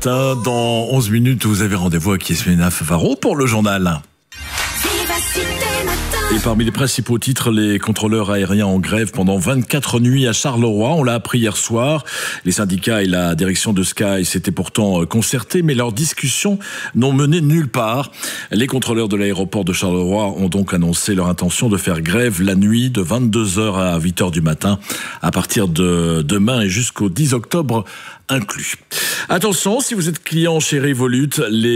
Dans 11 minutes, vous avez rendez-vous avec Yasmina Favaro pour le journal. Et parmi les principaux titres, les contrôleurs aériens en grève pendant 24 nuits à Charleroi. On l'a appris hier soir. Les syndicats et la direction de Sky s'étaient pourtant concertés, mais leurs discussions n'ont mené nulle part. Les contrôleurs de l'aéroport de Charleroi ont donc annoncé leur intention de faire grève la nuit de 22h à 8h du matin à partir de demain et jusqu'au 10 octobre inclus. Attention, si vous êtes client chez Revolut, les